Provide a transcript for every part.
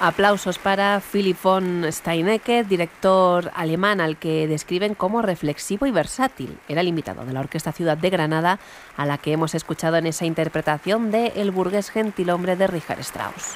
Aplausos para Philipp von Steinecker, director alemán al que describen como reflexivo y versátil. Era el invitado de la Orquesta Ciudad de Granada, a la que hemos escuchado en esa interpretación de El burgués gentilhombre de Richard Strauss.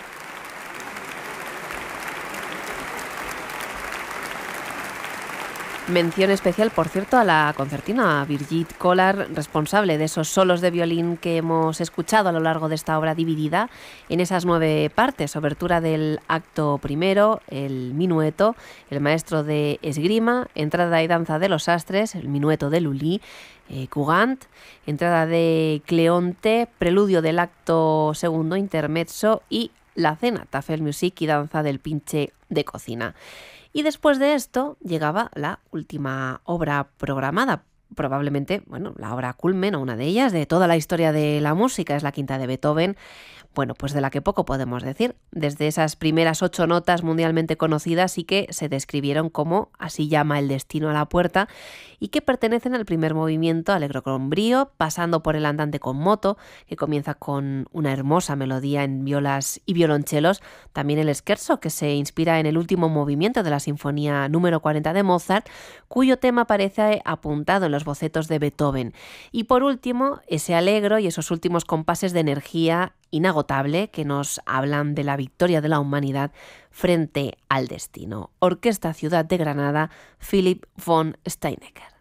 Mención especial, por cierto, a la concertina, a Birgit Kollar, responsable de esos solos de violín que hemos escuchado a lo largo de esta obra dividida en esas 9 partes. Obertura del acto primero, el minueto, el maestro de esgrima, entrada y danza de los astres, el minueto de Lully, Courant, entrada de Cleonte, preludio del acto segundo, intermezzo, y la cena, Tafelmusik y danza del pinche de cocina. Y después de esto llegaba la última obra programada, probablemente, la obra culmen o una de ellas de toda la historia de la música, es la quinta de Beethoven, pues de la que poco podemos decir. Desde esas primeras 8 notas mundialmente conocidas y que se describieron como Así llama el destino a la puerta y que pertenecen al primer movimiento allegro con brío, pasando por el andante con moto, que comienza con una hermosa melodía en violas y violonchelos, también el scherzo, que se inspira en el último movimiento de la Sinfonía número 40 de Mozart, cuyo tema aparece apuntado en los bocetos de Beethoven. Y por último, ese allegro y esos últimos compases de energía inagotable que nos hablan de la victoria de la humanidad frente al destino. Orquesta Ciudad de Granada, Philipp von Steinecker.